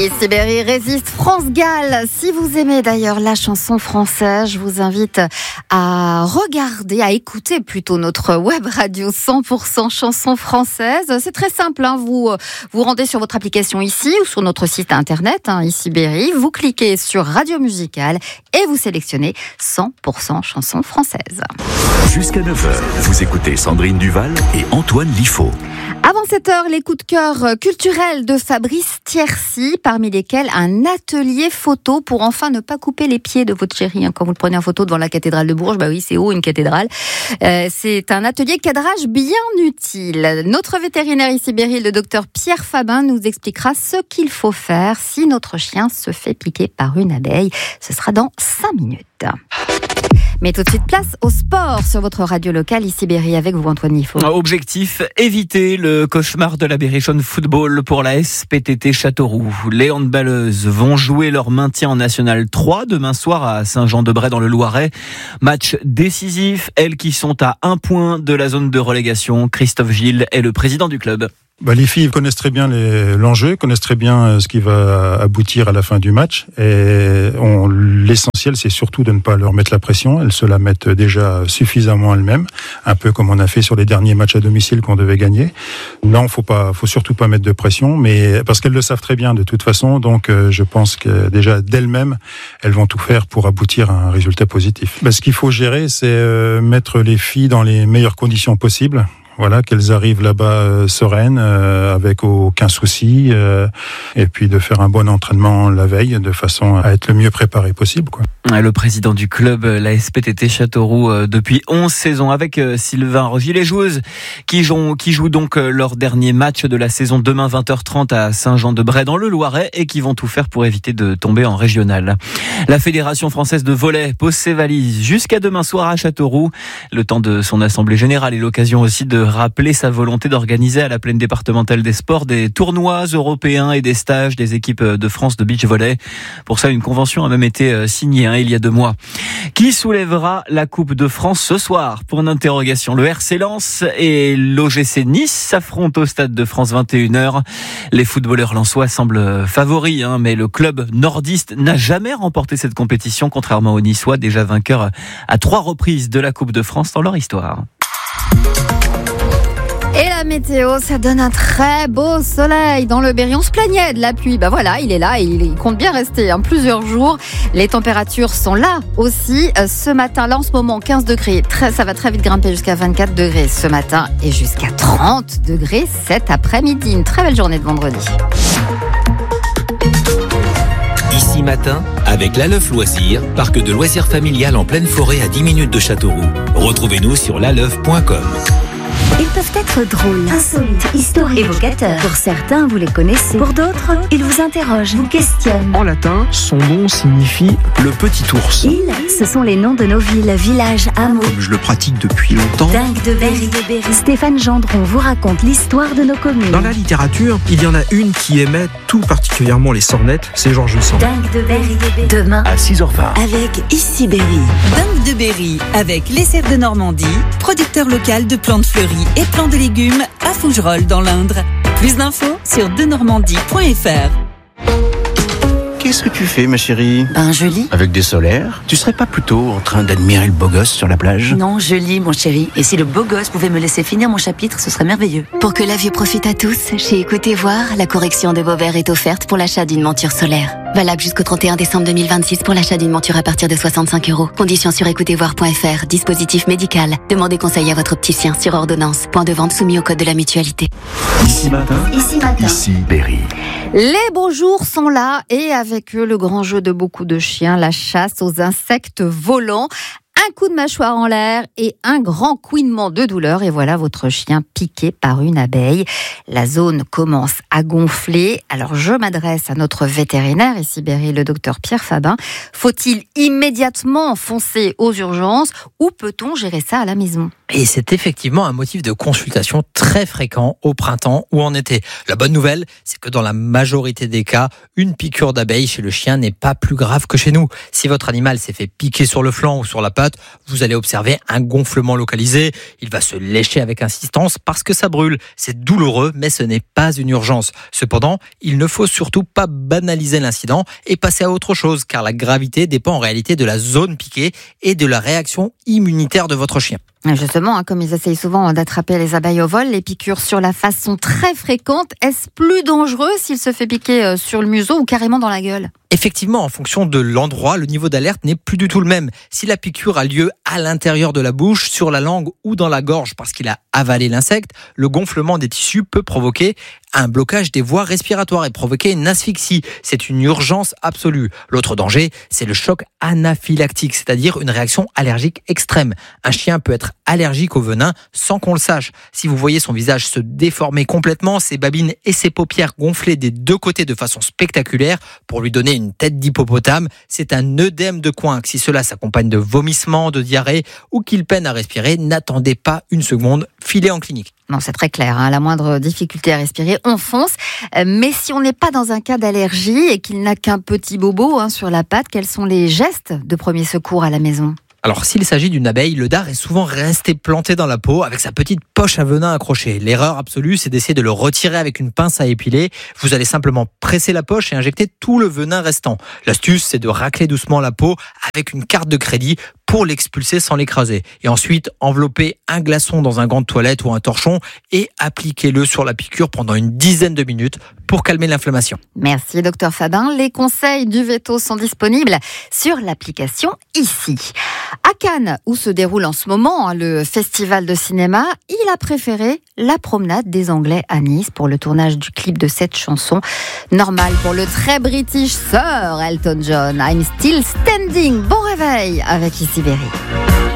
Et Sibérie résiste, France-Galles. Si vous aimez d'ailleurs la chanson française, je vous invite à regarder, à écouter plutôt notre web radio 100% chansons françaises. C'est très simple, hein. Vous rendez sur votre application ici ou sur notre site internet, ici Berry. Vous cliquez sur Radio Musicale et vous sélectionnez 100% chansons françaises. Jusqu'à 9h, vous écoutez Sandrine Duval et Antoine Liffaut. Avant 7h, les coups de cœur culturels de Fabrice Thiercy, parmi lesquels un atelier photo pour enfin ne pas couper les pieds de votre chéri quand vous le prenez en photo devant la cathédrale de Bourges. Bah oui, c'est haut une cathédrale. C'est un atelier cadrage bien utile. Notre vétérinaire ici Berry, le docteur Pierre Fabin, nous expliquera ce qu'il faut faire si notre chien se fait piquer par une abeille. Ce sera dans 5 minutes. Mais tout de suite, place au sport sur votre radio locale, ici Berry, avec vous, Antoine Liffaut. Objectif, éviter le cauchemar de la Berrichonne Football pour la SPTT Châteauroux. Les handballeuses vont jouer leur maintien en National 3 demain soir à Saint-Jean-de-Bray dans le Loiret. Match décisif, elles qui sont à 1 point de la zone de relégation. Christophe Gilles est le président du club. Les filles connaissent très bien l'enjeu, connaissent très bien ce qui va aboutir à la fin du match. Et l'essentiel, c'est surtout de ne pas leur mettre la pression. Elles se la mettent déjà suffisamment elles-mêmes, un peu comme on a fait sur les derniers matchs à domicile qu'on devait gagner. Non, faut surtout pas mettre de pression, mais parce qu'elles le savent très bien de toute façon. Donc, je pense que déjà d'elles-mêmes, elles vont tout faire pour aboutir à un résultat positif. Ce qu'il faut gérer, c'est mettre les filles dans les meilleures conditions possibles. Voilà, qu'elles arrivent là-bas sereines, avec aucun souci, et puis de faire un bon entraînement la veille, de façon à être le mieux préparé possible, quoi. Le président du club, la SPTT Châteauroux, depuis 11 saisons, avec Sylvain Rogier. Les joueuses qui jouent donc leur dernier match de la saison demain 20h30 à Saint-Jean-de-Bray dans le Loiret et qui vont tout faire pour éviter de tomber en régional. La Fédération française de volley pose ses valises jusqu'à demain soir à Châteauroux. Le temps de son assemblée générale et l'occasion aussi de rappeler sa volonté d'organiser à la plaine départementale des sports des tournois européens et des stages des équipes de France de beach volley. Pour ça, une convention a même été signée il y a 2 mois. Qui soulèvera la Coupe de France ce soir? Pour une interrogation, le RC Lens et l'OGC Nice s'affrontent au Stade de France 21h. Les footballeurs lensois semblent favoris, mais le club nordiste n'a jamais remporté cette compétition, contrairement aux Niçois, déjà vainqueurs à 3 reprises de la Coupe de France dans leur histoire. Et la météo, ça donne un très beau soleil dans le Berry. On se plaignait de la pluie. Voilà, il est là et il compte bien rester plusieurs jours. Les températures sont là aussi. Ce matin, là en ce moment, 15 degrés. Ça va très vite grimper jusqu'à 24 degrés ce matin et jusqu'à 30 degrés cet après-midi. Une très belle journée de vendredi. Ici matin, avec l'Aleuf Loisirs, parc de loisirs familial en pleine forêt à 10 minutes de Châteauroux. Retrouvez-nous sur laleuf.com. Ils peuvent être drôles, insolites, historiques, évocateurs. Pour certains, vous les connaissez. Pour d'autres, ils vous interrogent, vous questionnent. En latin, son nom signifie le petit ours. Ils, ce sont les noms de nos villes, villages, hameaux. Comme je le pratique depuis longtemps. Dingue de Berry. Stéphane Gendron vous raconte l'histoire de nos communes. Dans la littérature, il y en a une qui aimait tout particulièrement les sornettes, c'est Georges Sand. Dingue de Berry. Demain, À 6h20. Avec Ici Berry. Dingue de Berry, avec les Serres de Normandie, producteur local de plantes fleuries et plants de légumes à Fougerolles dans l'Indre. Plus d'infos sur denormandie.fr. Qu'est-ce que tu fais, ma chérie? Je lis. Avec des solaires? Tu serais pas plutôt en train d'admirer le beau gosse sur la plage? Non, je lis, mon chéri. Et si le beau gosse pouvait me laisser finir mon chapitre, ce serait merveilleux. pour que la vue profite à tous, chez Écoutez Voir, la correction de vos verres est offerte pour l'achat d'une monture solaire. Valable jusqu'au 31 décembre 2026 pour l'achat d'une monture à partir de 65 €. Conditions sur écoutezvoir.fr. Dispositif médical. Demandez conseil à votre opticien sur ordonnance. Point de vente soumis au code de la mutualité. Ici matin. Ici Berry. Les beaux jours sont là et avec eux le grand jeu de beaucoup de chiens, la chasse aux insectes volants. Un coup de mâchoire en l'air et un grand couinement de douleur et voilà votre chien piqué par une abeille. La zone commence à gonfler. Alors je m'adresse à notre vétérinaire ici Berry, le docteur Pierre Fabin. Faut-il immédiatement foncer aux urgences ou peut-on gérer ça à la maison ? Et c'est effectivement un motif de consultation très fréquent au printemps ou en été. La bonne nouvelle, c'est que dans la majorité des cas, une piqûre d'abeille chez le chien n'est pas plus grave que chez nous. Si votre animal s'est fait piquer sur le flanc ou sur la patte patte, vous allez observer un gonflement localisé. Il va se lécher avec insistance parce que ça brûle. C'est douloureux, mais ce n'est pas une urgence. Cependant, il ne faut surtout pas banaliser l'incident et passer à autre chose, car la gravité dépend en réalité de la zone piquée et de la réaction immunitaire de votre chien. Justement, comme ils essayent souvent d'attraper les abeilles au vol, les piqûres sur la face sont très fréquentes. Est-ce plus dangereux s'il se fait piquer sur le museau ou carrément dans la gueule ? Effectivement, en fonction de l'endroit, le niveau d'alerte n'est plus du tout le même. Si la piqûre a lieu à l'intérieur de la bouche, sur la langue ou dans la gorge parce qu'il a avalé l'insecte, le gonflement des tissus peut provoquer un blocage des voies respiratoires et provoquer une asphyxie. C'est une urgence absolue. L'autre danger, c'est le choc anaphylactique, c'est-à-dire une réaction allergique extrême. Un chien peut être allergique au venin sans qu'on le sache. Si vous voyez son visage se déformer complètement, ses babines et ses paupières gonfler des deux côtés de façon spectaculaire pour lui donner une tête d'hippopotame, c'est un œdème de coinque. Si cela s'accompagne de vomissements, de diarrhée ou qu'il peine à respirer, n'attendez pas une seconde, filez en clinique. Non, c'est très clair, la moindre difficulté à respirer, on fonce. Mais si on n'est pas dans un cas d'allergie et qu'il n'a qu'un petit bobo sur la patte, quels sont les gestes de premier secours à la maison ? Alors, s'il s'agit d'une abeille, le dard est souvent resté planté dans la peau avec sa petite poche à venin accrochée. L'erreur absolue, c'est d'essayer de le retirer avec une pince à épiler. Vous allez simplement presser la poche et injecter tout le venin restant. L'astuce, c'est de racler doucement la peau avec une carte de crédit pour l'expulser sans l'écraser. Et ensuite, envelopper un glaçon dans un gant de toilette ou un torchon et appliquez-le sur la piqûre pendant une dizaine de minutes pour calmer l'inflammation. Merci, Dr Fabin. Les conseils du Veto sont disponibles sur l'application ici. À Cannes, où se déroule en ce moment le festival de cinéma, il a préféré la promenade des Anglais à Nice pour le tournage du clip de cette chanson. Normal pour le très british Sir Elton John. I'm still standing. Bon réveil avec Ici Berry.